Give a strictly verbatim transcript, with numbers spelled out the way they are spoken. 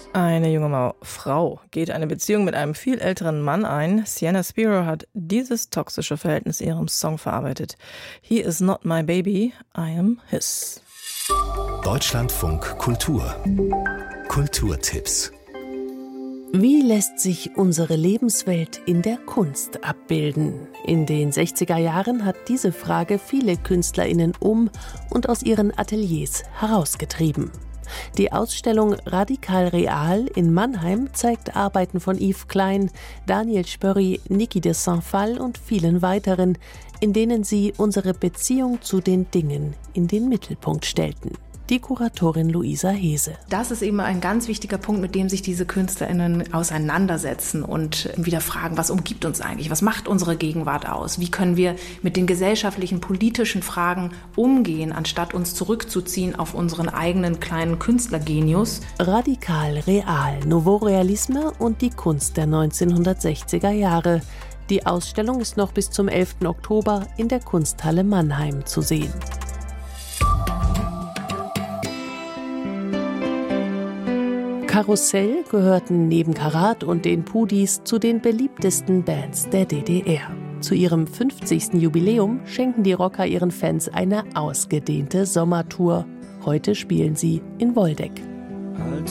Eine junge Mau- Frau geht eine Beziehung mit einem viel älteren Mann ein. Sienna Spiro hat dieses toxische Verhältnis in ihrem Song verarbeitet. He is not my baby, I am his. Deutschlandfunk Kultur. Kulturtipps. Wie lässt sich unsere Lebenswelt in der Kunst abbilden? In den sechziger Jahren hat diese Frage viele KünstlerInnen um und aus ihren Ateliers herausgetrieben. Die Ausstellung Radikal Real in Mannheim zeigt Arbeiten von Yves Klein, Daniel Spörri, Niki de Saint-Phalle und vielen weiteren, in denen sie unsere Beziehung zu den Dingen in den Mittelpunkt stellten. Die Kuratorin Luisa Hese. Das ist eben ein ganz wichtiger Punkt, mit dem sich diese KünstlerInnen auseinandersetzen und wieder fragen, was umgibt uns eigentlich? Was macht unsere Gegenwart aus? Wie können wir mit den gesellschaftlichen, politischen Fragen umgehen, anstatt uns zurückzuziehen auf unseren eigenen kleinen Künstlergenius? Radikal Real, Nouveau Realisme und die Kunst der neunzehnhundertsechziger Jahre. Die Ausstellung ist noch bis zum elften Oktober in der Kunsthalle Mannheim zu sehen. Karussell gehörten neben Karat und den Pudis zu den beliebtesten Bands der D D R. Zu ihrem fünfzigsten Jubiläum schenken die Rocker ihren Fans eine ausgedehnte Sommertour. Heute spielen sie in Woldeck.